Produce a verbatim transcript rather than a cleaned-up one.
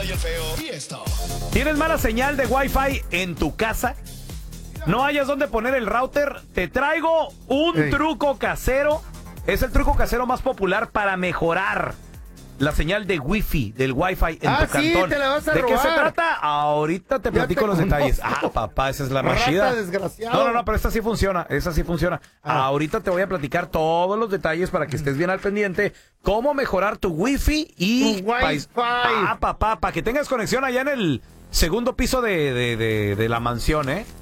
y el feo. Y esto. ¿Tienes mala señal de Wi-Fi en tu casa? ¿No hayas dónde poner el router? Te traigo un Ey. truco casero. Es el truco casero más popular para mejorar la señal de Wi-Fi, del Wi-Fi en Ah, tu sí, cantón. te la vas a ¿De qué se robar. trata? Ahorita te Ya platico te los conozco. detalles. Ah, papá, esa es la más Rata chida. desgraciado. No, no, no, pero esta sí funciona, esa sí funciona. Ah. Ahorita te voy a platicar todos los detalles para que estés bien al pendiente. Cómo mejorar tu Wi-Fi y... Tu Wi-Fi. Ah, papá, para que tengas conexión allá en el segundo piso de, de, de, de la mansión, ¿eh?